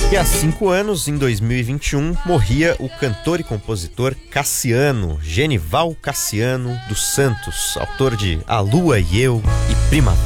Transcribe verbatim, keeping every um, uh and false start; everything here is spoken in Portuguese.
E há cinco anos, em dois mil e vinte e um, morria o cantor e compositor Cassiano, Genival Cassiano dos Santos, autor de A Lua e Eu e Primavera.